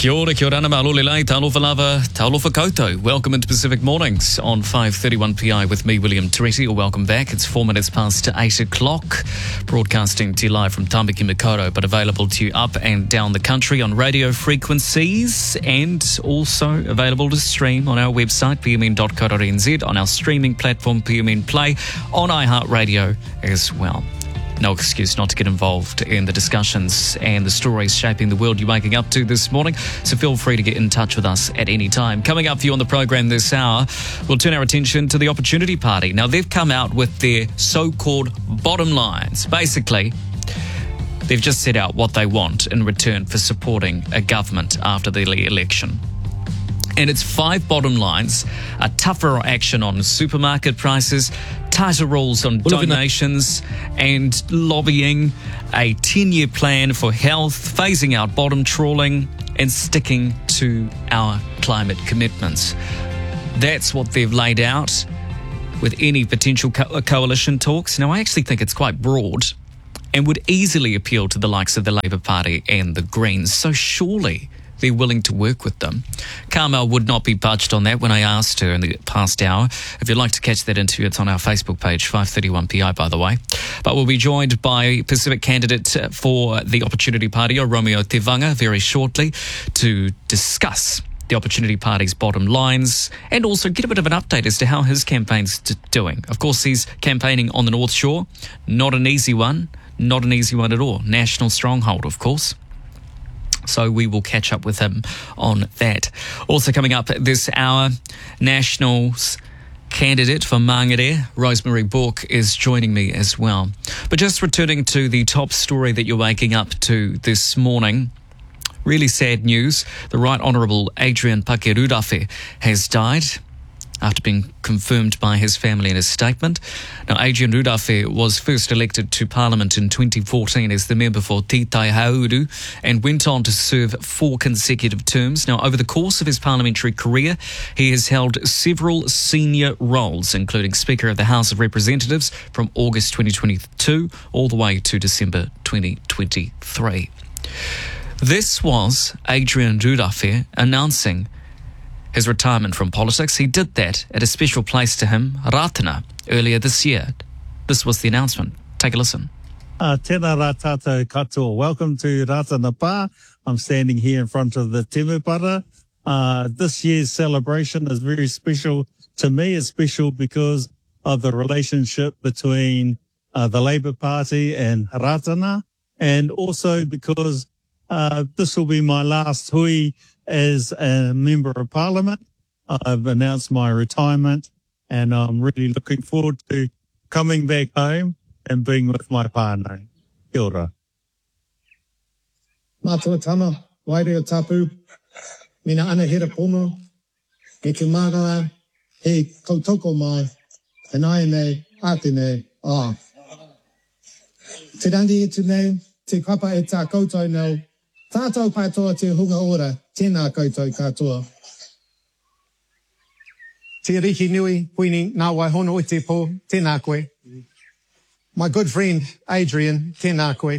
Kia ora, malole lai, talofa lava, talofa koutou. Welcome into Pacific Mornings on 5:31 PI with me, William Toretti, or welcome back. It's 4 minutes past 8 o'clock, broadcasting to you live from Tamaki Makaurau, but available to you up and down the country on radio frequencies and also available to stream on our website, pmn.co.nz, on our streaming platform, PMN Play, on iHeartRadio as well. No excuse not to get involved in the discussions and the stories shaping the world you're waking up to this morning, so feel free to get in touch with us at any time. Coming up for you on the program this hour, we'll turn our attention to the Opportunity Party. Now, they've come out with their so-called bottom lines. Basically, they've just set out what they want in return for supporting a government after the election. And it's 5 bottom lines: a tougher action on supermarket prices, tighter rules on donations and lobbying, a 10-year plan for health, phasing out bottom trawling, and sticking to our climate commitments. That's what they've laid out with any potential coalition talks. Now, I actually think it's quite broad and would easily appeal to the likes of the Labour Party and the Greens. So surely they're willing to work with them. Carmel would not be budged on that when I asked her in the past hour. If you'd like to catch that interview, it's on our Facebook page, 531 PI, by the way. But we'll be joined by Pacific candidate for the Opportunity Party, Romeo Te Vanga, very shortly to discuss the Opportunity Party's bottom lines and also get a bit of an update as to how his campaign's doing. Of course, he's campaigning on the North Shore. Not an easy one at all. National stronghold, of course. So we will catch up with him on that. Also coming up this hour, Nationals candidate for Mangere, Rosemary Bourke, is joining me as well. But just returning to the top story that you're waking up to this morning, really sad news. The Right Honourable Adrian Pakerurawhe has died after being confirmed by his family in a statement. Now, Adrian Rurawhe was first elected to Parliament in 2014 as the member for Titai Hauru and went on to serve 4 consecutive terms. Now, over the course of his parliamentary career, he has held several senior roles, including Speaker of the House of Representatives from August 2022 all the way to December 2023. This was Adrian Rurawhe announcing his retirement from politics. He did that at a special place to him, Ratana, earlier this year. This was the announcement. Take a listen. Tēnā rā tātou katoa. Welcome to Ratana Pā. I'm standing here in front of the Temepara. This year's celebration is very special to me. It's special because of the relationship between the Labour Party and Ratana, and also because this will be my last hui as a member of Parliament. I've announced my retirement and I'm really looking forward to coming back home and being with my whānau. Kia ora. Mātua tama, waireo tapu, mina anahira pono, me te māgara, he kautoko mai, e nai nei, ate nei, Te rangi e tu nei, te kapa e tā koutou nau, tātou patoa te hunga ora, tēnā koutou katoa. Te riki nui, puini, nā waihono i te pō, tēnā koe. My good friend, Adrian, tēnā koe.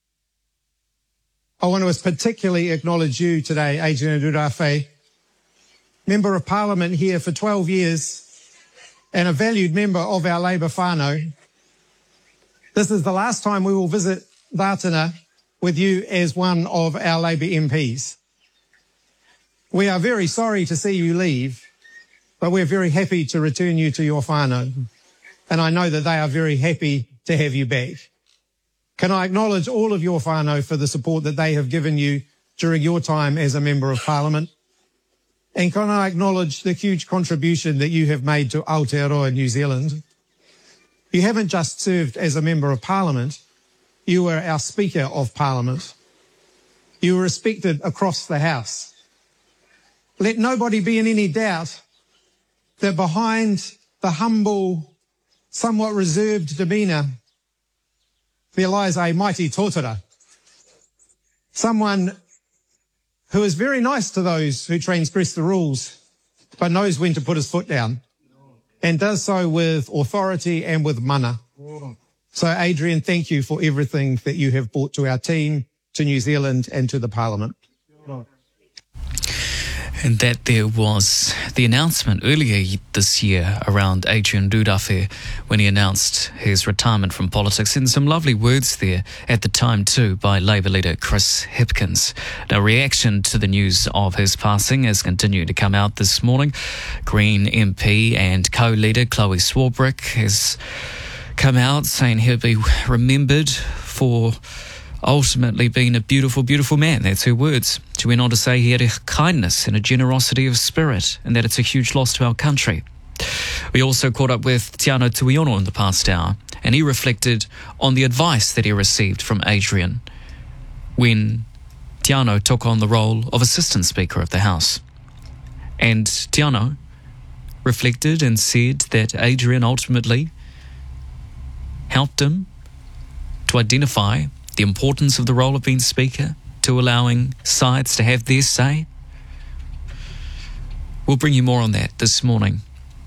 I want to particularly acknowledge you today, Adrian Rurawhe, Member of Parliament here for 12 years and a valued member of our Labour whānau. This is the last time we will visit Ratana with you as one of our Labour MPs. We are very sorry to see you leave, but we're very happy to return you to your whānau. And I know that they are very happy to have you back. Can I acknowledge all of your whānau for the support that they have given you during your time as a Member of Parliament? And can I acknowledge the huge contribution that you have made to Aotearoa New Zealand? You haven't just served as a Member of Parliament, you were our Speaker of Parliament. You were respected across the House. Let nobody be in any doubt that behind the humble, somewhat reserved demeanour, there lies a mighty tōtara. Someone who is very nice to those who transgress the rules, but knows when to put his foot down, and does so with authority and with mana. So, Adrian, thank you for everything that you have brought to our team, to New Zealand and to the Parliament. And that there was the announcement earlier this year around Adrian Rurafe when he announced his retirement from politics, and some lovely words there at the time too by Labour leader Chris Hipkins. Now, reaction to the news of his passing has continued to come out this morning. Green MP and co-leader Chloe Swarbrick has come out saying he'll be remembered for ultimately being a beautiful, beautiful man. That's her words. She went on to say he had a kindness and a generosity of spirit, and that it's a huge loss to our country. We also caught up with Tiano Tuiono in the past hour, and he reflected on the advice that he received from Adrian when Tiano took on the role of Assistant Speaker of the House. And Tiano reflected and said that Adrian ultimately helped him to identify the importance of the role of being Speaker, to allowing sides to have their say. We'll bring you more on that this morning.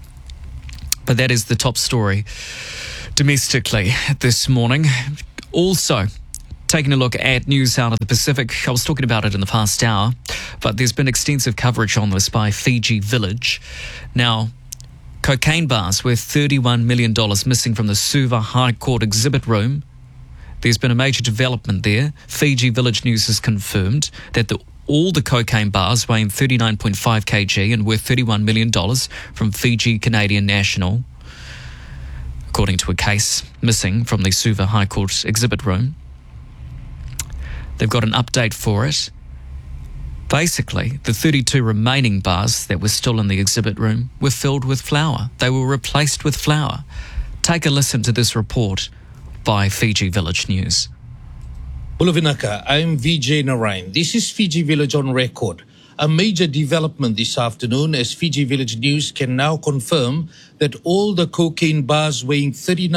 But that is the top story domestically this morning. Also, taking a look at news out of the Pacific. I was talking about it in the past hour, but there's been extensive coverage on this by Fiji Village. Now, cocaine bars worth $31 million missing from the Suva High Court exhibit room. There's been a major development there. Fiji Village News has confirmed that all the cocaine bars weighing 39.5 kg and worth $31 million from Fiji Canadian National, according to a case missing from the Suva High Court exhibit room. They've got an update for it. Basically, the 32 remaining bars that were still in the exhibit room were filled with flour. They were replaced with flour. Take a listen to this report by Fiji Village News. Bulavinaka, I'm Vijay Narayan. This is Fiji Village on record. A major development this afternoon as Fiji Village News can now confirm that all the cocaine bars weighing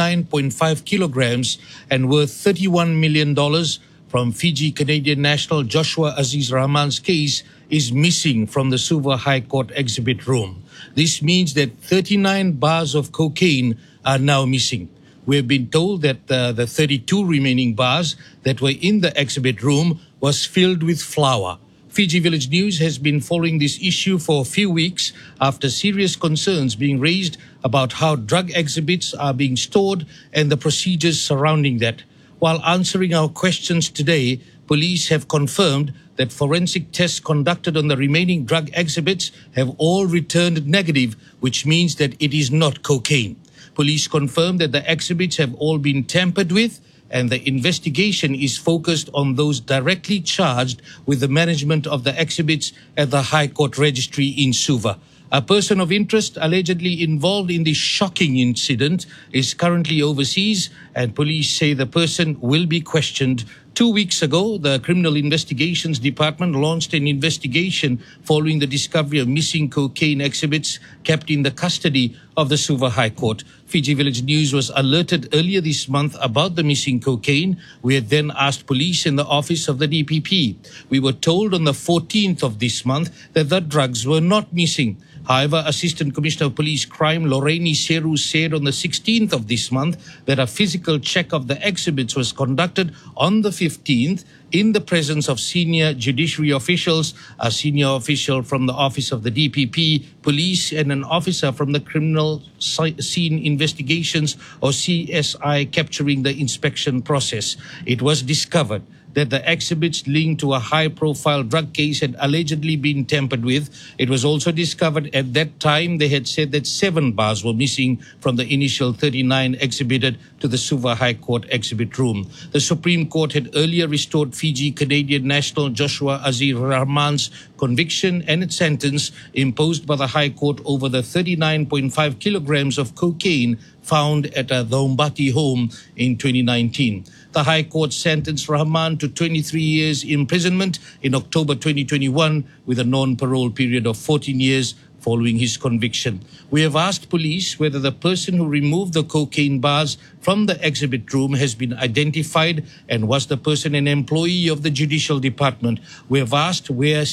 39.5 kilograms and worth $31 million from Fiji Canadian National Joshua Aziz Rahman's case is missing from the Suva High Court exhibit room. This means that 39 bars of cocaine are now missing. We've been told that the 32 remaining bars that were in the exhibit room was filled with flour. Fiji Village News has been following this issue for a few weeks after serious concerns being raised about how drug exhibits are being stored and the procedures surrounding that. While answering our questions today, police have confirmed that forensic tests conducted on the remaining drug exhibits have all returned negative, which means that it is not cocaine. Police confirmed that the exhibits have all been tampered with, and the investigation is focused on those directly charged with the management of the exhibits at the High Court Registry in Suva. A person of interest allegedly involved in this shocking incident is currently overseas, and police say the person will be questioned. 2 weeks ago, the Criminal Investigations Department launched an investigation following the discovery of missing cocaine exhibits kept in the custody of the Suva High Court. Fiji Village News was alerted earlier this month about the missing cocaine. We had then asked police in the office of the DPP. We were told on the 14th of this month that the drugs were not missing. However, Assistant Commissioner of Police Crime Lorraine Seru said on the 16th of this month that a physical check of the exhibits was conducted on the 15th in the presence of senior judiciary officials, a senior official from the office of the DPP, police, and an officer from the Criminal Scene Investigations or CSI capturing the inspection process. It was discovered that the exhibits linked to a high-profile drug case had allegedly been tampered with. It was also discovered at that time they had said that 7 bars were missing from the initial 39 exhibited to the Suva High Court exhibit room. The Supreme Court had earlier restored Fiji Canadian National Joshua Aziz Rahman's conviction and its sentence imposed by the High Court over the 39.5 kilograms of cocaine found at the Umbati home in 2019. The High Court sentenced Rahman to 23 years imprisonment in October 2021 with a non-parole period of 14 years following his conviction. We have asked police whether the person who removed the cocaine bars from the exhibit room has been identified and was the person an employee of the Judicial Department. We have asked whether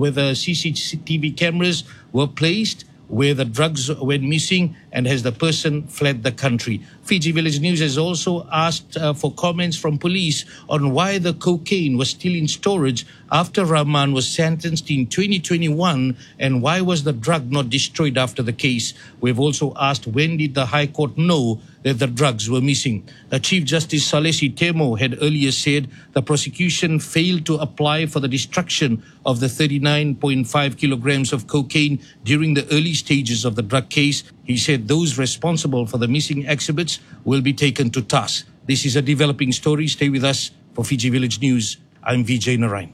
CCTV cameras were placed, where the drugs went missing, and has the person fled the country. Fiji Village News has also asked for comments from police on why the cocaine was still in storage after Rahman was sentenced in 2021, and why was the drug not destroyed after the case. We've also asked when did the High Court know that the drugs were missing. Chief Justice Salesi Temo had earlier said the prosecution failed to apply for the destruction of the 39.5 kilograms of cocaine during the early stages of the drug case. He said those responsible for the missing exhibits will be taken to task. This is a developing story. Stay with us for Fiji Village News. I'm Vijay Narain.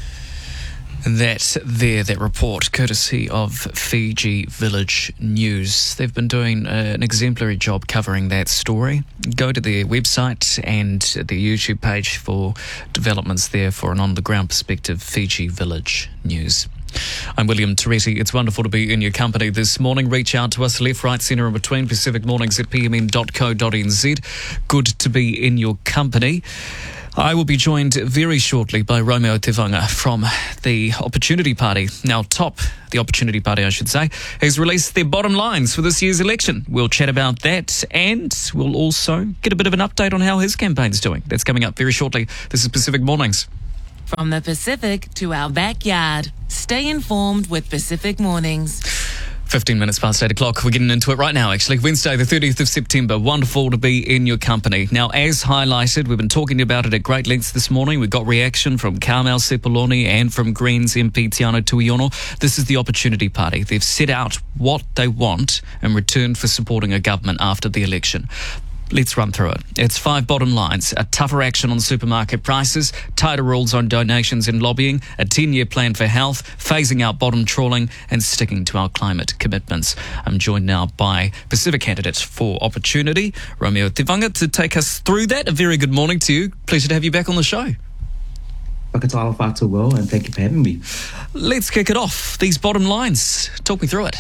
That report, courtesy of Fiji Village News. They've been doing an exemplary job covering that story. Go to their website and their YouTube page for developments there for an on-the-ground perspective, Fiji Village News. I'm William Teresi. It's wonderful to be in your company this morning. Reach out to us left, right, centre and between, Pacific Mornings at pmn.co.nz. Good to be in your company. I will be joined very shortly by Romeo Tevanga from the Opportunity Party. Now, the Opportunity Party, I should say, has released their bottom lines for this year's election. We'll chat about that, and we'll also get a bit of an update on how his campaign's doing. That's coming up very shortly. This is Pacific Mornings. From the Pacific to our backyard, stay informed with Pacific Mornings. 15 minutes past 8 o'clock. We're getting into it right now, actually. Wednesday, the 30th of September. Wonderful to be in your company. Now, as highlighted, we've been talking about it at great lengths this morning. We got reaction from Carmel Sepuloni and from Greens MP Tiano Tuiono. This is the Opportunity Party. They've set out what they want in return for supporting a government after the election. Let's run through it. It's 5 bottom lines: a tougher action on supermarket prices, tighter rules on donations and lobbying, a 10-year plan for health, phasing out bottom trawling, and sticking to our climate commitments. I'm joined now by Pacific candidate for Opportunity, Romeo Tevanga, to take us through that. A very good morning to you. Pleasure to have you back on the show. Whakatala whātua well, and thank you for having me. Let's kick it off. These bottom lines, talk me through it.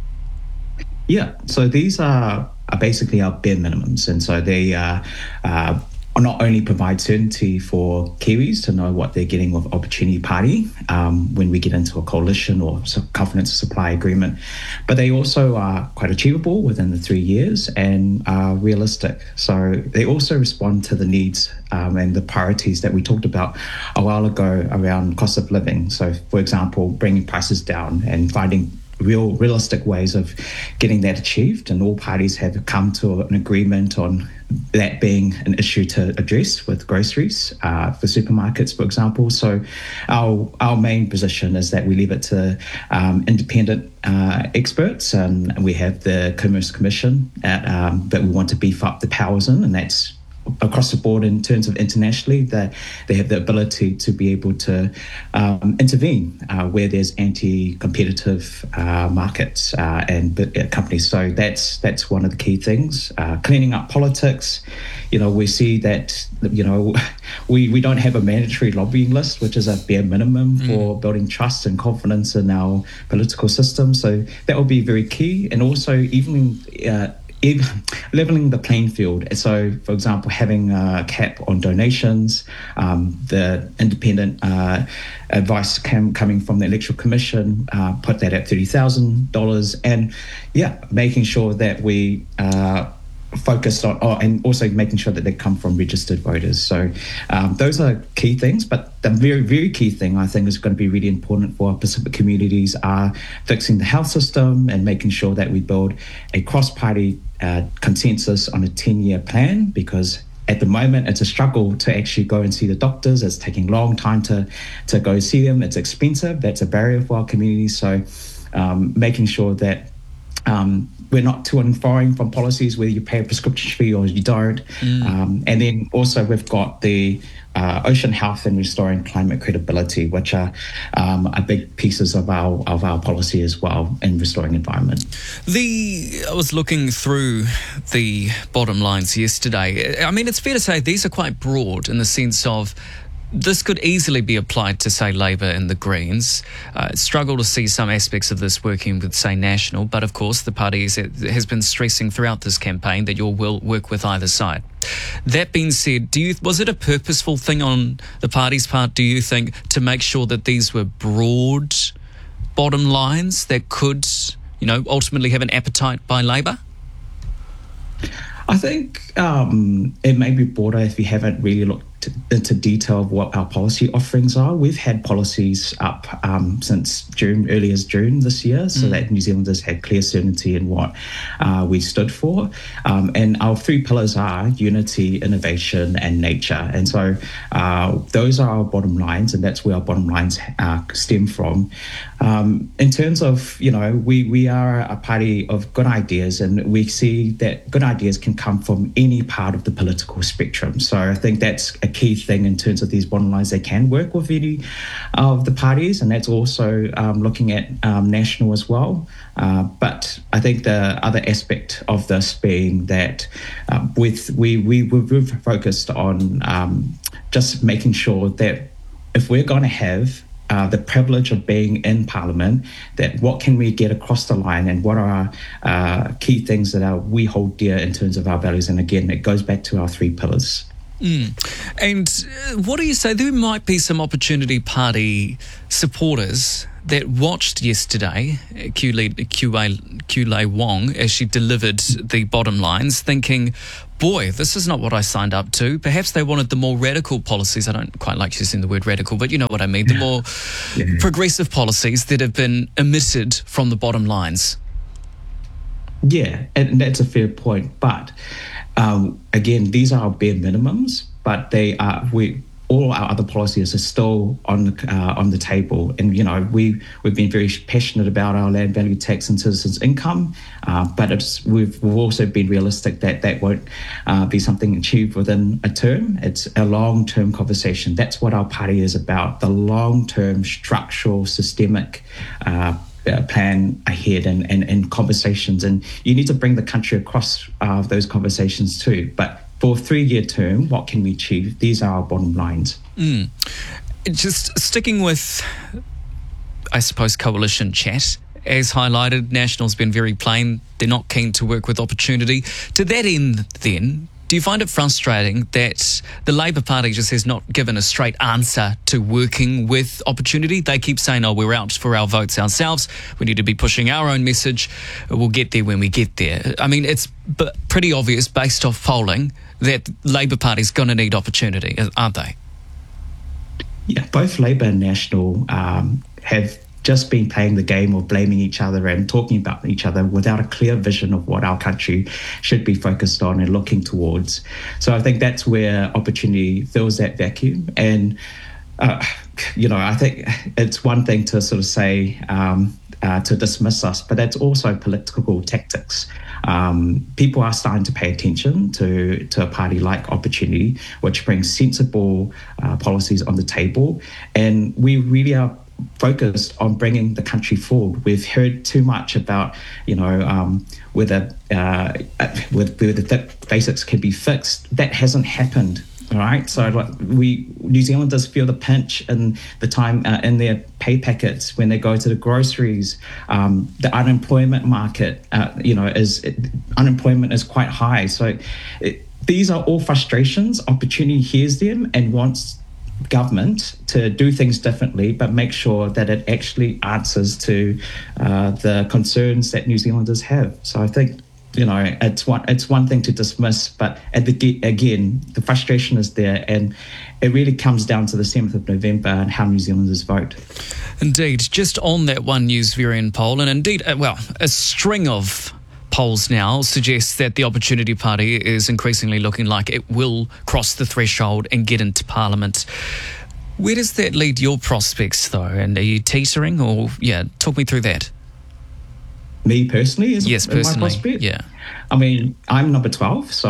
Yeah, so these are basically our bare minimums, and so they not only provide certainty for Kiwis to know what they're getting with Opportunity Party when we get into a coalition or confidence supply agreement, but they also are quite achievable within the 3 years and are realistic. So they also respond to the needs and the priorities that we talked about a while ago around cost of living. So, for example, bringing prices down and finding realistic ways of getting that achieved, and all parties have come to an agreement on that being an issue to address with groceries for supermarkets, for example. So our main position is that we leave it to independent experts, and we have the Commerce Commission that we want to beef up the powers in, and that's across the board in terms of internationally, that they have the ability to be able to intervene where there's anti-competitive markets and companies. So that's one of the key things. Cleaning up politics. We see that, we don't have a mandatory lobbying list, which is a bare minimum for building trust and confidence in our political system. So that will be very key. And also even leveling the playing field. So, for example, having a cap on donations, the independent advice coming from the Electoral Commission, put that at $30,000, and making sure that we focused on, and also making sure that they come from registered voters. So those are key things, but the very, very key thing I think is going to be really important for our Pacific communities are fixing the health system and making sure that we build a cross-party consensus on a 10-year plan, because at the moment it's a struggle to actually go and see the doctors. It's taking a long time to go see them. It's expensive. That's a barrier for our community. So making sure that we're not too foreign from policies whether you pay a prescription fee or you don't. And then also we've got the ocean health and restoring climate credibility, which are big pieces of our policy as well in restoring environment. I was looking through the bottom lines yesterday. I mean, it's fair to say these are quite broad in the sense of this could easily be applied to, say, Labour and the Greens. Struggle to see some aspects of this working with, say, National, but of course the party has been stressing throughout this campaign that you will work with either side. That being said, was it a purposeful thing on the party's part, do you think, to make sure that these were broad bottom lines that could, ultimately have an appetite by Labour? I think it may be broader if you haven't really looked into detail of what our policy offerings are. We've had policies up since early as June this year, so that New Zealanders had clear certainty in what we stood for. And our 3 pillars are unity, innovation, and nature. And so those are our bottom lines, and that's where our bottom lines stem from. In terms of, we are a party of good ideas, and we see that good ideas can come from any part of the political spectrum. So I think that's a key thing in terms of these bottom lines. They can work with any of the parties, and that's also looking at national as well. But I think the other aspect of this being that we're focused on just making sure that if we're going to have the privilege of being in Parliament, that what can we get across the line, and what are our key things that we hold dear in terms of our values. And again, it goes back to our 3 pillars. And what do you say? There might be some Opportunity Party supporters that watched yesterday Kulei Wong as she delivered the bottom lines, thinking, boy, this is not what I signed up to. Perhaps they wanted the more radical policies. I don't quite like using the word radical, but you know what I mean. The more progressive policies that have been omitted from the bottom lines. Yeah, and that's a fair point. But again, these are our bare minimums, but all our other policies are still on the table. And we've been very passionate about our land value tax and citizens' income, but we've also been realistic that won't be something achieved within a term. It's a long-term conversation. That's what our party is about: the long-term, structural, systemic plan ahead and conversations. And you need to bring the country across those conversations too. But for a 3-year term, what can we achieve? These are our bottom lines. Just sticking with, I suppose, coalition chat, as highlighted, National's been very plain. They're not keen to work with Opportunity. To that end, then, do you find it frustrating that the Labour Party just has not given a straight answer to working with Opportunity? They keep saying, we're out for our votes ourselves. We need to be pushing our own message. We'll get there when we get there. I mean, it's pretty obvious based off polling that Labour Party's going to need Opportunity, aren't they? Yeah, both Labour and National have just been playing the game of blaming each other and talking about each other without a clear vision of what our country should be focused on and looking towards. So I think that's where Opportunity fills that vacuum. And, I think it's one thing to sort of say, to dismiss us, but that's also political tactics. People are starting to pay attention to a party like Opportunity, which brings sensible policies on the table. And we really are focused on bringing the country forward. We've heard too much about, whether the basics can be fixed. That hasn't happened. All right. So New Zealanders feel the pinch in the time in their pay packets when they go to the groceries. The unemployment market, unemployment is quite high. So these are all frustrations. Opportunity hears them and wants government to do things differently, but make sure that it actually answers to the concerns that New Zealanders have. So I think, it's one thing to dismiss, but again, the frustration is there, and it really comes down to the 7th of November and how New Zealanders vote. Indeed. Just on that One News Varian poll, and indeed, a string of polls now suggests that the Opportunity Party is increasingly looking like it will cross the threshold and get into Parliament. Where does that lead your prospects, though? And are you teetering, or, talk me through that. Me personally? Yes, personally. My prospect? Yeah. I mean, I'm number 12, so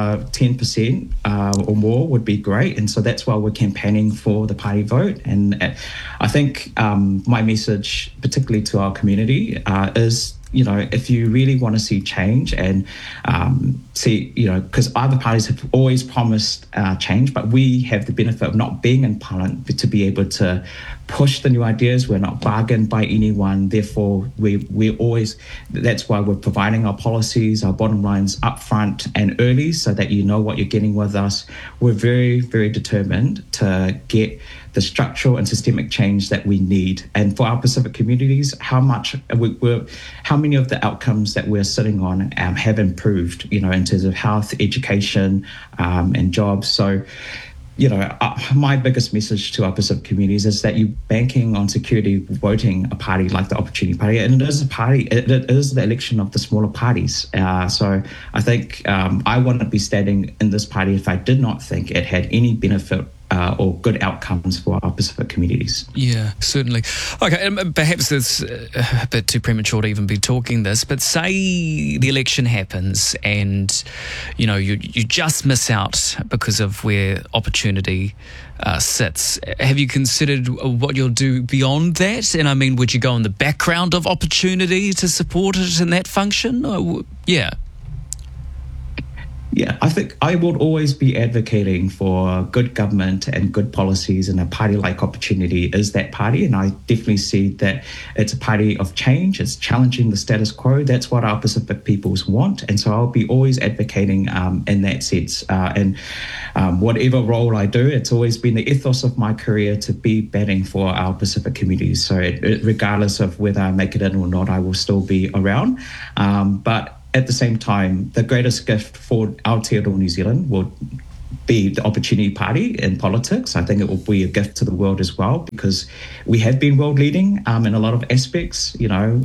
10% or more would be great. And so that's why we're campaigning for the party vote. And I think my message, particularly to our community, is, if you really want to see change and see, because other parties have always promised change, but we have the benefit of not being in Parliament to be able to push the new ideas. We're not bargained by anyone. Therefore, we always, that's why we're providing our policies, our bottom lines up front and early so that you know what you're getting with us. We're very, very determined to get the structural and systemic change that we need. And for our Pacific communities, how many of the outcomes that we're sitting on have improved, in terms of health, education, and jobs. So, my biggest message to our Pacific communities is that you're banking on security voting a party like the Opportunity Party, and it is a party. It is the election of the smaller parties. So I think I wouldn't be standing in this party if I did not think it had any benefit or good outcomes for our Pacific communities. Yeah, certainly. Okay, and perhaps it's a bit too premature to even be talking this, but say the election happens and, you just miss out because of where Opportunity sits. Have you considered what you'll do beyond that? And I mean, would you go in the background of Opportunity to support it in that function? Yeah, I think I will always be advocating for good government and good policies, and a party like Opportunity is that party. And I definitely see that it's a party of change. It's challenging the status quo. That's what our Pacific peoples want. And so I'll be always advocating in that sense. And whatever role I do, it's always been the ethos of my career to be batting for our Pacific communities. So regardless of whether I make it in or not, I will still be around. But at the same time, the greatest gift for Aotearoa New Zealand will be the Opportunity Party in politics. I think it will be a gift to the world as well, because we have been world leading in a lot of aspects, giving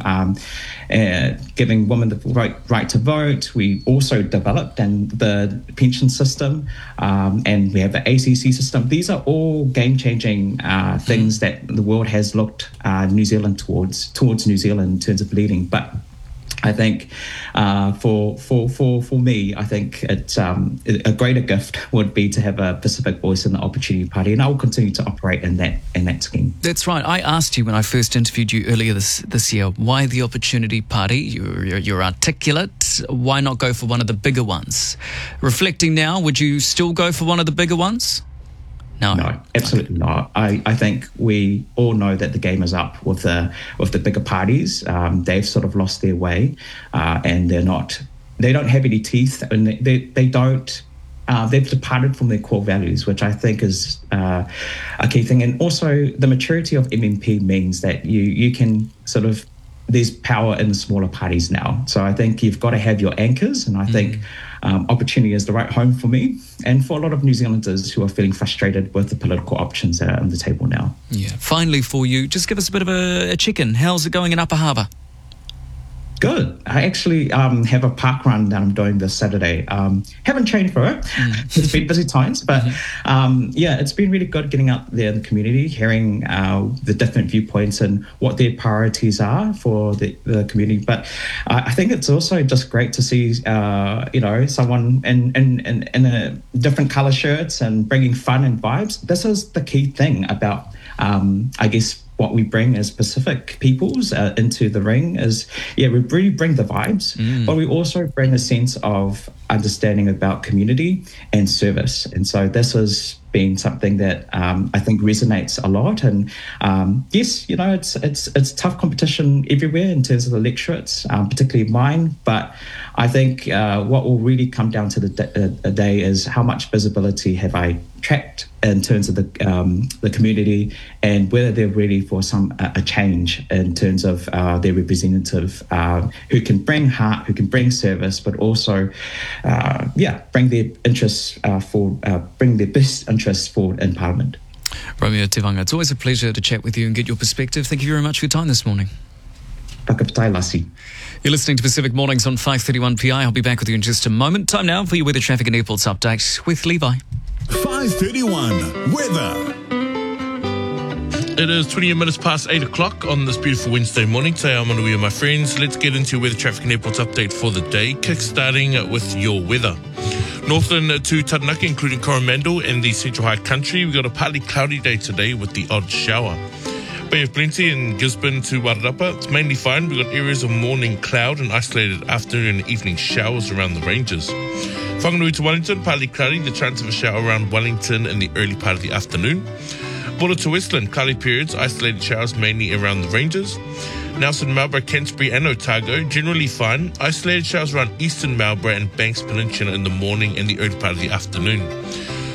women the right to vote. We also developed the pension system, and we have the ACC system. These are all game-changing things that the world has looked New Zealand towards New Zealand in terms of leading. But I think for me, I think it's a greater gift would be to have a Pacific voice in the Opportunity Party, and I will continue to operate in that scheme. That's right. I asked you when I first interviewed you earlier this year, why the Opportunity Party? You're articulate. Why not go for one of the bigger ones? Reflecting now, would you still go for one of the bigger ones? No, absolutely not. I think we all know that the game is up with the bigger parties. They've sort of lost their way, and they don't have any teeth, and they don't. They've departed from their core values, which I think is a key thing. And also, the maturity of MMP means that you can sort of, there's power in the smaller parties now. So I think you've got to have your anchors, and I think Opportunity is the right home for me and for a lot of New Zealanders who are feeling frustrated with the political options that are on the table now. Yeah. Finally for you, just give us a bit of a check-in. How's it going in Upper Harbour? Good. I actually have a park run that I'm doing this Saturday. Haven't trained for it. It's been busy times, but it's been really good getting out there in the community, hearing the different viewpoints and what their priorities are for the community. But I think it's also just great to see, someone in a different colour shirts and bringing fun and vibes. This is the key thing about, I guess, what we bring as Pacific peoples into the ring is, we really bring the vibes, but we also bring a sense of understanding about community and service. And so this has been something that I think resonates a lot. And yes, it's tough competition everywhere in terms of the electorates, particularly mine. But I think what will really come down to the day is how much visibility have I tracked in terms of the community, and whether they're ready for a change in terms of their representative who can bring heart, who can bring service, but also bring their interests bring their best interests forward in Parliament. Romeo Tivanga, it's always a pleasure to chat with you and get your perspective. Thank you very much for your time this morning. Whakapatai Lassi. You're listening to Pacific Mornings on 531 PI. I'll be back with you in just a moment. Time now for your weather, traffic and airports update with Levi. 531 weather. It is 20 minutes past 8 o'clock on this beautiful Wednesday morning. Today I'm on the way with my friends. Let's get into your weather, traffic and airports update for the day, kick-starting with your weather. Northland to Taranaki, including Coromandel and the Central High Country. We've got a partly cloudy day today with the odd shower. Bay of Plenty in Gisborne to Wairarapa. It's mainly fine. We've got areas of morning cloud and isolated afternoon and evening showers around the ranges. Whanganui to Wellington, partly cloudy. The chance of a shower around Wellington in the early part of the afternoon. Border to Westland, cloudy periods, isolated showers mainly around the ranges. Nelson, Marlborough, Canterbury and Otago, generally fine. Isolated showers around eastern Marlborough and Banks Peninsula in the morning and the early part of the afternoon.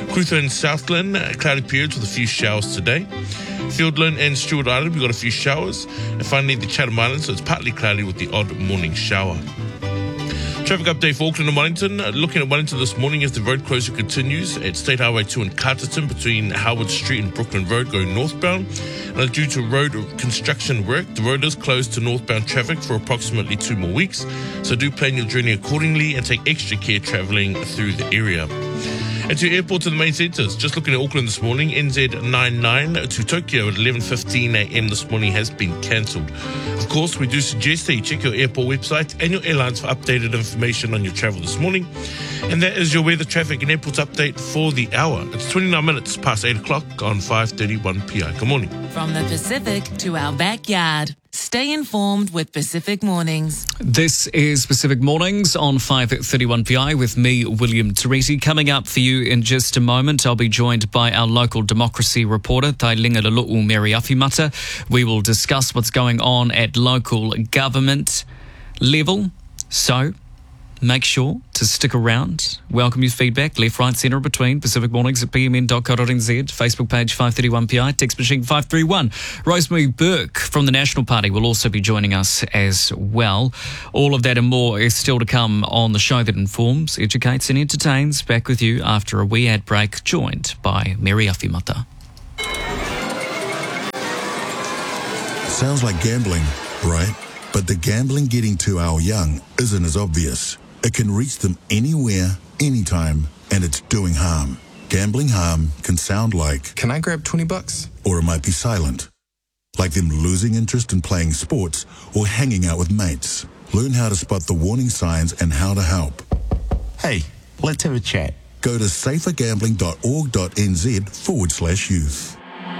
Clutha and Southland, cloudy periods with a few showers today. Fiordland and Stewart Island, we've got a few showers. And finally, the Chatham Islands, so it's partly cloudy with the odd morning shower. Traffic update for Auckland and Wellington. Looking at Wellington this morning as the road closure continues at State Highway 2 in Carterton between Howard Street and Brooklyn Road going northbound. And due to road construction work, the road is closed to northbound traffic for approximately 2 more weeks. So do plan your journey accordingly and take extra care travelling through the area. And to airports and the main centres, just looking at Auckland this morning, NZ99 to Tokyo at 11:15 a.m. this morning has been cancelled. Of course, we do suggest that you check your airport website and your airlines for updated information on your travel this morning. And that is your weather, traffic and airports update for the hour. It's 29 minutes past 8 o'clock on 5:31 PI. Good morning. From the Pacific to our backyard. Stay informed with Pacific Mornings. This is Pacific Mornings on 5:31 PI with me, William Teresi. Coming up for you in just a moment, I'll be joined by our local democracy reporter, Tai Lingalulu'u Mary Awhimata. We will discuss what's going on at local government level. So make sure to stick around. Welcome your feedback, left, right, centre, or between. Pacific Mornings at pmn.co.nz. Facebook page 531 PI. Text machine 531. Rosemary Burke from the National Party will also be joining us as well. All of that and more is still to come on the show that informs, educates and entertains. Back with you after a wee ad break, joined by Mary Awhimata. Sounds like gambling, right? But the gambling getting to our young isn't as obvious. It can reach them anywhere, anytime, and it's doing harm. Gambling harm can sound like, "Can I grab $20?" or it might be silent, like them losing interest in playing sports or hanging out with mates. Learn how to spot the warning signs and how to help. Hey, let's have a chat. Go to safergambling.org.nz/youth.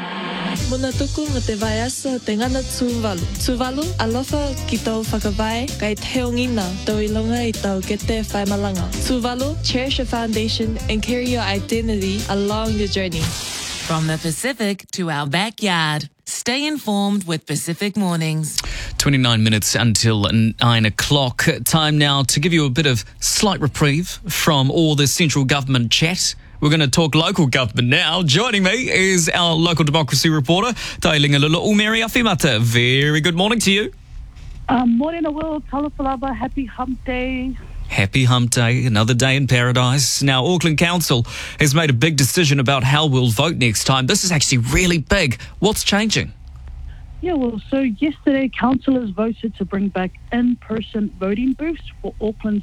Muna tuku ngā te vai asa te ngana tūwalu. Tūwalu, alofa ki tau whakawai, kai te ngina tau ilonga I tau ke te whaimalanga. Tūwalu, cherish your foundation and carry your identity along your journey. From the Pacific to our backyard. Stay informed with Pacific Mornings. 29 minutes until 9 o'clock. Time now to give you a bit of slight reprieve from all the central government chat. We're going to talk local government now. Joining me is our local democracy reporter, Tai Lingalulu'u Mary Awhimata. Very good morning to you. Morning, Will. Talafalava. Happy Hump Day. Happy Hump Day, another day in paradise. Now, Auckland Council has made a big decision about how we'll vote next time. This is actually really big. What's changing? Yeah, well, so yesterday, councillors voted to bring back in-person voting booths for Auckland's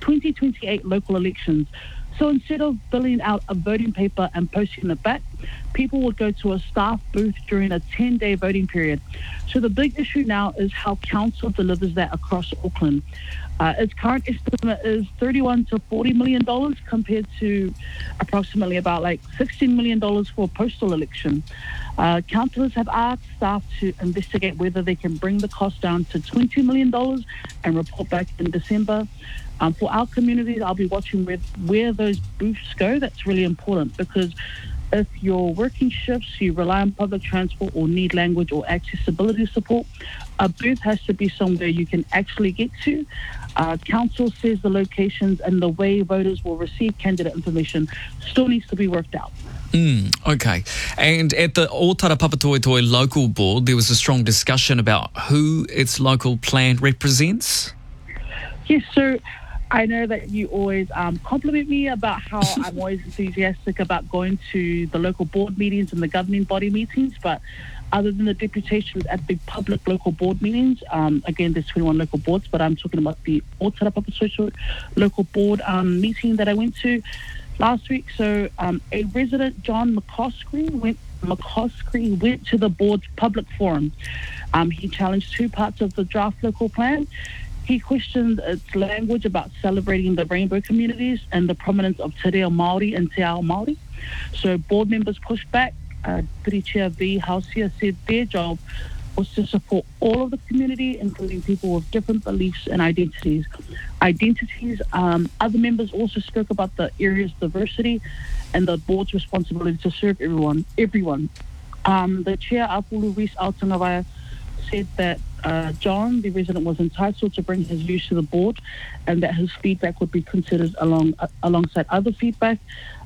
2028 local elections. So instead of filling out a voting paper and posting it back, people would go to a staff booth during a 10-day voting period. So the big issue now is how council delivers that across Auckland. Its current estimate is $31 to $40 million compared to approximately about $16 million for a postal election. Councillors have asked staff to investigate whether they can bring the cost down to $20 million and report back in December. For our communities, I'll be watching where those booths go. That's really important because if you're working shifts, you rely on public transport or need language or accessibility support, a booth has to be somewhere you can actually get to. Council says the locations and the way voters will receive candidate information still needs to be worked out. Okay. And at the Otara Papatoetoe local board, there was a strong discussion about who its local plan represents. Yes, so I know that you always compliment me about how I'm always enthusiastic about going to the local board meetings and the governing body meetings, but other than the deputations at big public local board meetings, again, there's 21 local boards, but I'm talking about the Otara Papatoetoe local board meeting that I went to last week. So a resident, John McCoskrie, went to the board's public forum. He challenged two parts of the draft local plan. He questioned its language about celebrating the rainbow communities and the prominence of Te Reo Māori and Te Ao Māori. So board members pushed back. Deputy Chair V. Hausia said their job was to support all of the community, including people with different beliefs and identities. Other members also spoke about the area's diversity and the board's responsibility to serve everyone. The chair, Apulu Rees Aotangawaya, said that John, the resident, was entitled to bring his views to the board and that his feedback would be considered alongside other feedback.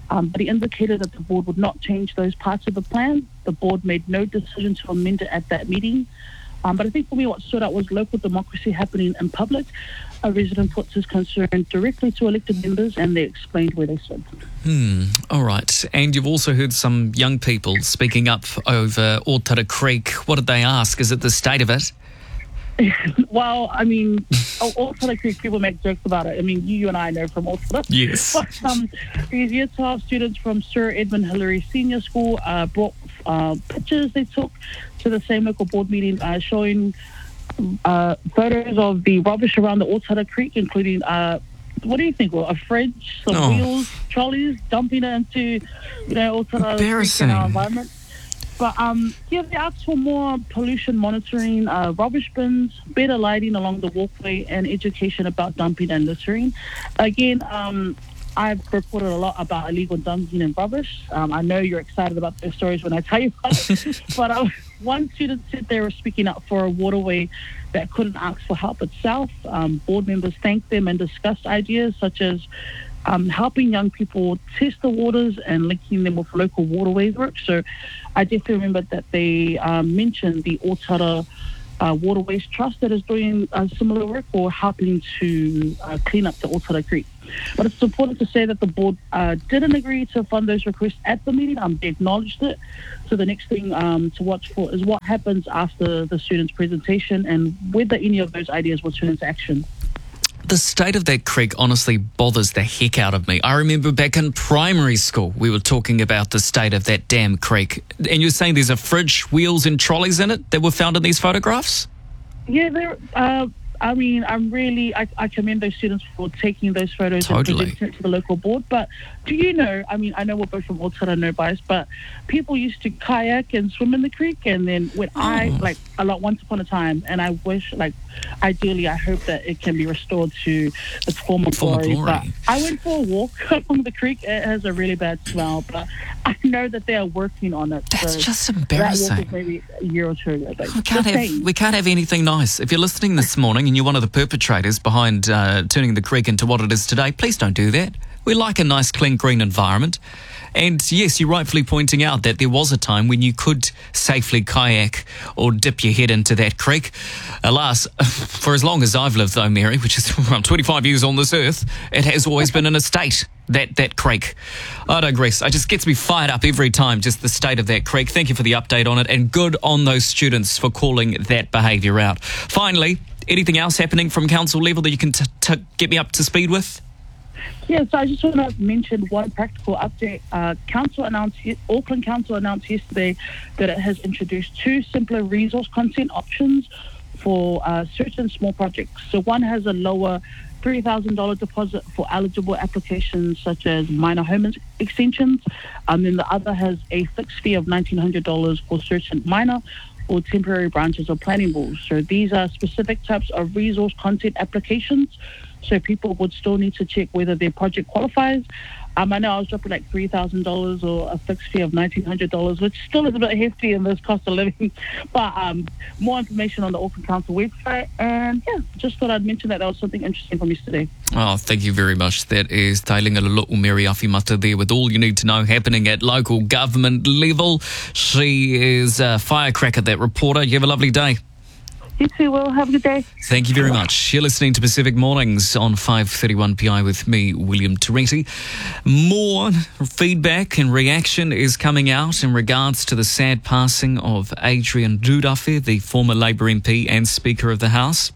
But he indicated that the board would not change those parts of the plan. The board made no decision to amend it at that meeting. But I think for me what stood out was local democracy happening in public. A resident puts his concern directly to elected members and they explained where they stood. All right. And you've also heard some young people speaking up over Otara Creek. What did they ask? Is it the state of it? Well, I mean, Otara Creek, people make jokes about it. I mean, you and I know from Otara. Yes. But these Year 12 students from Sir Edmund Hillary Senior School brought pictures they took to the same local board meeting showing photos of the rubbish around the Otara Creek, including, what do you think? Well, a fridge, some wheels, trolleys, dumping it into, Otara Creek in our environment. But, they asked for more pollution monitoring, rubbish bins, better lighting along the walkway, and education about dumping and littering. Again, I've reported a lot about illegal dumping and rubbish. I know you're excited about those stories when I tell you about it. But one student said they were speaking up for a waterway that couldn't ask for help itself. Board members thanked them and discussed ideas such as helping young people test the waters and linking them with local waterways work. So I definitely remember that they mentioned the Otara Waterways Trust that is doing similar work or helping to clean up the Otara Creek. But it's important to say that the board didn't agree to fund those requests at the meeting. They acknowledged it. So the next thing to watch for is what happens after the students' presentation and whether any of those ideas will turn into action. The state of that creek honestly bothers the heck out of me. I remember back in primary school, we were talking about the state of that damn creek. And you're saying there's a fridge, wheels and trolleys in it that were found in these photographs? Yeah, I commend those students for taking those photos and presenting it to the local board. But do you know, I know we're both from Otara, no bias, but people used to kayak and swim in the creek. And then when once upon a time, and I wish, ideally, I hope that it can be restored to its former glory. But I went for a walk along the creek. It has a really bad smell, but I know that they are working on it. That's just embarrassing. That walk was maybe a year or two ago. We can't have anything nice. If you're listening this morning and you're one of the perpetrators behind turning the creek into what it is today, please don't do that. We like a nice, clean, green environment. And yes, you're rightfully pointing out that there was a time when you could safely kayak or dip your head into that creek. Alas, for as long as I've lived though, Mary, which is around 25 years on this earth, it has always been in a state, that creek. I digress. It just gets me fired up every time, just the state of that creek. Thank you for the update on it, and good on those students for calling that behaviour out. Finally, anything else happening from council level that you can get me up to speed with? Yeah, so I just want to mention one practical update. Auckland Council announced yesterday that it has introduced two simpler resource consent options for certain small projects. So one has a lower $3,000 deposit for eligible applications such as minor home extensions, and then the other has a fixed fee of $1,900 for certain minor or temporary branches or planning boards. So these are specific types of resource consent applications. So people would still need to check whether their project qualifies. I know I was dropping $3,000 or a fixed fee of $1,900, which still is a bit hefty in this cost of living. But more information on the Auckland Council website. And just thought I'd mention that was something interesting from yesterday. Oh, thank you very much. That is Tailingala Lo'o Mary Awhimata there with all you need to know happening at local government level. She is a firecracker, that reporter. You have a lovely day. You too, Will. Have a good day. Thank you very much. You're listening to Pacific Mornings on 531 PI with me, William Teresi. More feedback and reaction is coming out in regards to the sad passing of Adrian Rudolphe, the former Labour MP and Speaker of the House.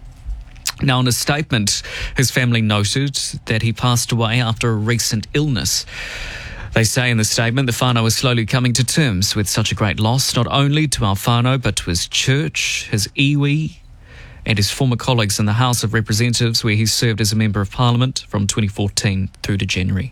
Now, in a statement, his family noted that he passed away after a recent illness. They say in the statement, the whānau is slowly coming to terms with such a great loss, not only to our whānau, but to his church, his iwi, and his former colleagues in the House of Representatives, where he served as a Member of Parliament from 2014 through to January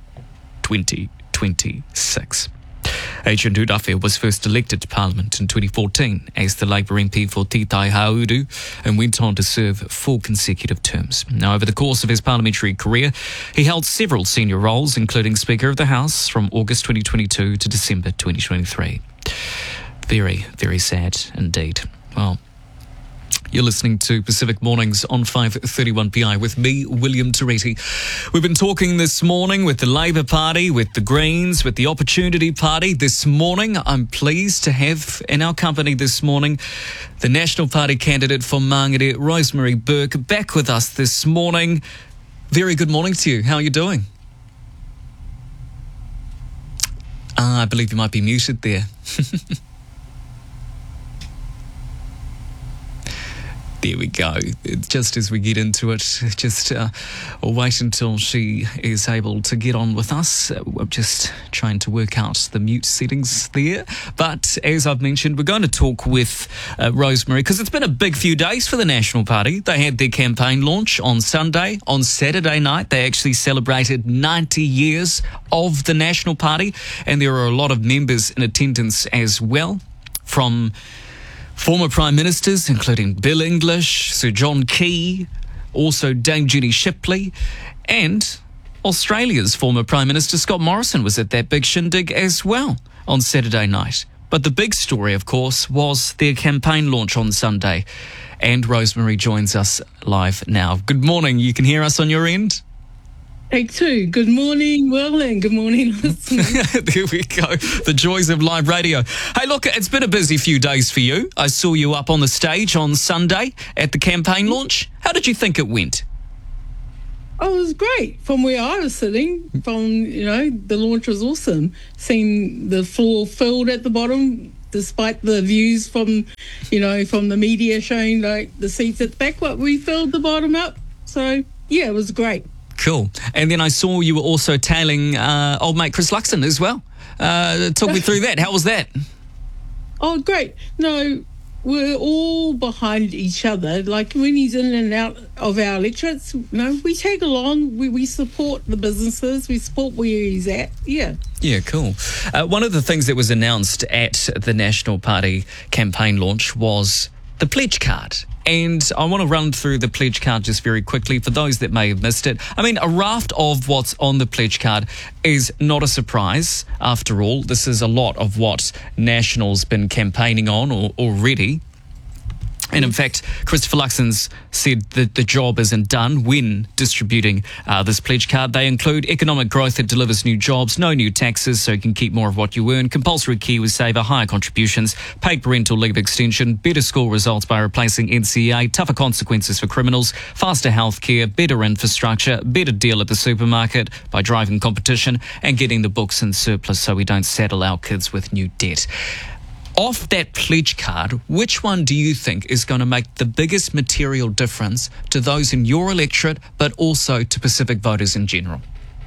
2026. Adrian Rudolphe was first elected to Parliament in 2014 as the Labour MP for Titai Hauru and went on to serve 4 consecutive terms. Now, over the course of his parliamentary career, he held several senior roles, including Speaker of the House from August 2022 to December 2023. Very, very sad indeed. Well, You're listening to Pacific Mornings on 531 PI with me, William Teresi. We've been talking this morning with the Labour Party, with the Greens, with the Opportunity Party. This morning, I'm pleased to have in our company this morning the National Party candidate for Mangere, Rosemary Burke, back with us this morning. Very good morning to you. How are you doing? I believe you might be muted there. There we go. Just as we get into it, we'll wait until she is able to get on with us. We're just trying to work out the mute settings there. But as I've mentioned, we're going to talk with Rosemary because it's been a big few days for the National Party. They had their campaign launch on Sunday. On Saturday night, they actually celebrated 90 years of the National Party. And there are a lot of members in attendance as well, from former Prime Ministers, including Bill English, Sir John Key, also Dame Jenny Shipley, and Australia's former Prime Minister Scott Morrison was at that big shindig as well on Saturday night. But the big story, of course, was their campaign launch on Sunday. And Rosemary joins us live now. Good morning. You can hear us on your end? Take two. Good morning, Will, and good morning, listeners. There we go. The joys of live radio. Hey, look, it's been a busy few days for you. I saw you up on the stage on Sunday at the campaign launch. How did you think it went? Oh, it was great. From where I was sitting, the launch was awesome. Seeing the floor filled at the bottom, despite the views from the media showing like the seats at the back, but we filled the bottom up. So, yeah, it was great. Cool. And then I saw you were also tailing old mate Chris Luxon as well. Talk me through that. How was that? Oh, great. No, we're all behind each other. Like when he's in and out of our electorates, we tag along. We support the businesses. We support where he's at. Yeah. Yeah, cool. One of the things that was announced at the National Party campaign launch was the pledge card. And I want to run through the pledge card just very quickly for those that may have missed it. I mean, a raft of what's on the pledge card is not a surprise. After all, this is a lot of what National's been campaigning on already. And in fact, Christopher Luxon's said that the job isn't done when distributing this pledge card. They include economic growth that delivers new jobs, no new taxes so you can keep more of what you earn, compulsory KiwiSaver, higher contributions, paid parental leave extension, better school results by replacing NCEA, tougher consequences for criminals, faster healthcare, better infrastructure, better deal at the supermarket by driving competition, and getting the books in surplus so we don't saddle our kids with new debt. Off that pledge card, which one do you think is going to make the biggest material difference to those in your electorate, but also to Pacific voters in general?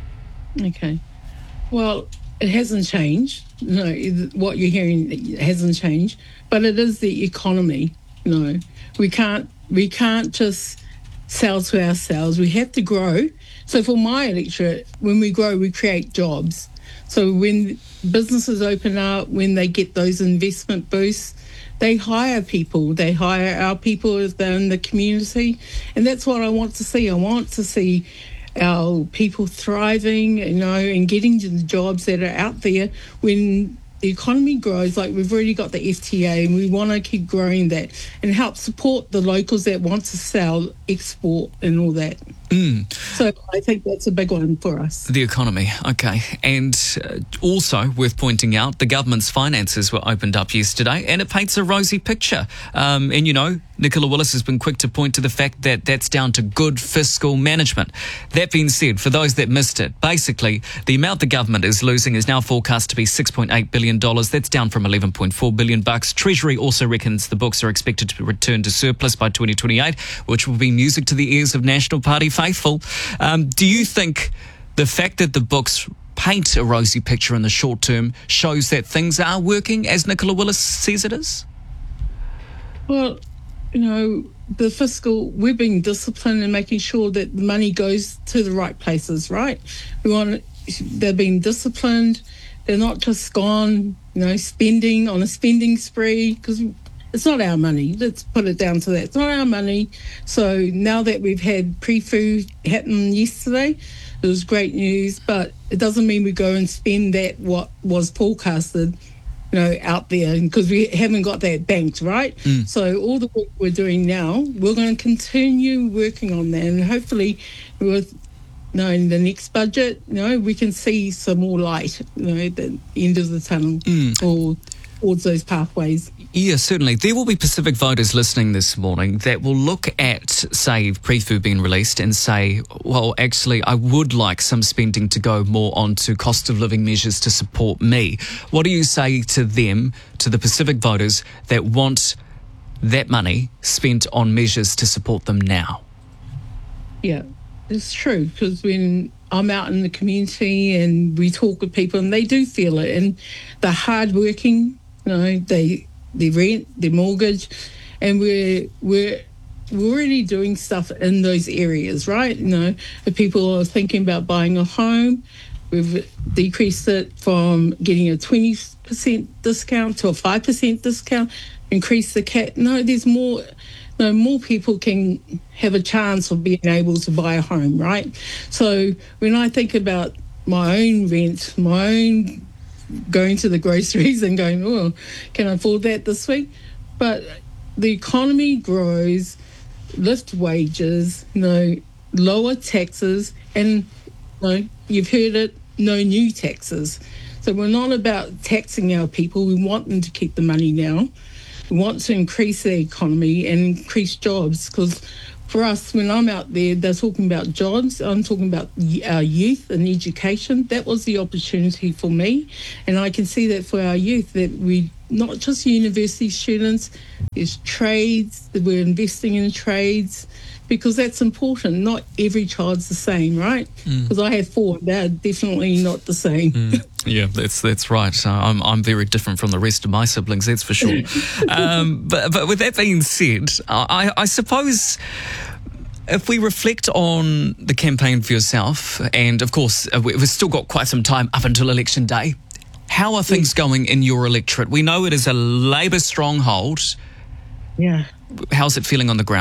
Okay. Well, it hasn't changed. No, what you're hearing hasn't changed, but it is the economy. No, we can't just sell to ourselves. We have to grow. So for my electorate, when we grow, we create jobs. So when businesses open up, when they get those investment boosts, they hire people. They hire our people if they're in the community. And that's what I want to see. I want to see our people thriving, and getting to the jobs that are out there when the economy grows. Like we've already got the FTA and we want to keep growing that and help support the locals that want to sell, export and all that. So I think that's a big one for us. The economy, okay. And also worth pointing out, the government's finances were opened up yesterday and it paints a rosy picture. And Nicola Willis has been quick to point to the fact that that's down to good fiscal management. That being said, for those that missed it, basically the amount the government is losing is now forecast to be $6.8 billion. That's down from $11.4 billion. Treasury also reckons the books are expected to return to surplus by 2028, which will be music to the ears of National Party faithful. Do you think the fact that the books paint a rosy picture in the short term shows that things are working as Nicola Willis says it is? Well, the fiscal, we're being disciplined and making sure that the money goes to the right places, right? They're being disciplined. They're not just gone, spending on a spending spree, because it's not our money. Let's put it down to that. It's not our money. So now that we've had pre-food happen yesterday, it was great news, but it doesn't mean we go and spend that what was forecasted out there, because we haven't got that banked, right? So all the work we're doing now, we're going to continue working on that, and hopefully with in the next budget, we can see some more light, at the end of the tunnel or towards those pathways. Yeah, certainly. There will be Pacific voters listening this morning that will look at, say, PREFU being released and say, well, actually, I would like some spending to go more onto cost of living measures to support me. What do you say to them, to the Pacific voters that want that money spent on measures to support them now? Yeah, it's true, because when I'm out in the community and we talk with people and they do feel it, and they're hardworking, their rent, their mortgage, and we're already doing stuff in those areas, right? If people are thinking about buying a home, we've decreased it from getting a 20% discount to a 5% discount, increase the cap. There's more. More people can have a chance of being able to buy a home, right? So when I think about my own rent, my own going to the groceries and going, oh, can I afford that this week? But the economy grows, lift wages, lower taxes, and you've heard it, no new taxes. So we're not about taxing our people. We want them to keep the money now. We want to increase the economy and increase jobs, because for us, when I'm out there, they're talking about jobs. I'm talking about our youth and education. That was the opportunity for me. And I can see that for our youth, that we, not just university students, there's trades, that we're investing in trades, because that's important. Not every child's the same, right? Because I have 4. They're definitely not the same. Yeah, that's right. I'm very different from the rest of my siblings, that's for sure. But with that being said, I suppose if we reflect on the campaign for yourself, and of course we've still got quite some time up until election day, how are things going in your electorate? We know it is a Labour stronghold. Yeah. How's it feeling on the ground?